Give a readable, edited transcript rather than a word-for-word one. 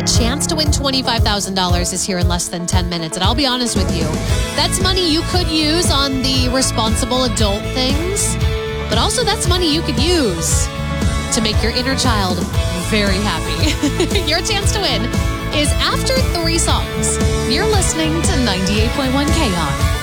A chance to win $25,000 is here in less than 10 minutes. And I'll be honest with you, that's money you could use on the responsible adult things, but also that's money you could use to make your inner child very happy. Your chance to win is after 3 songs. You're listening to 98.1 KR.